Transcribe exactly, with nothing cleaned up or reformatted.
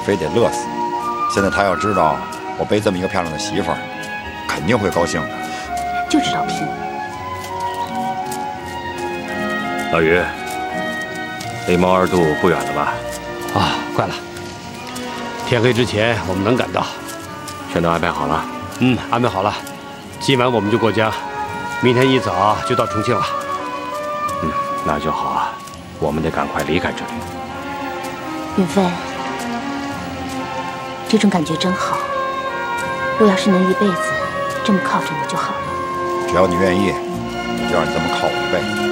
非得乐死。现在他要知道我背这么一个漂亮的媳妇儿，肯定会高兴的。 就知道拼。 老于，离毛二渡不远了吧？ 啊，快了。天黑之前我们能赶到。 全都安排好了？ 嗯，安排好了。今晚我们就过江，明天一早就到重庆了。 嗯，那就好啊。我们得赶快离开这里。 云飞，这种感觉真好。我要是能一辈子这么靠着你就好了。 只要你愿意，我就让你这么靠我一辈子。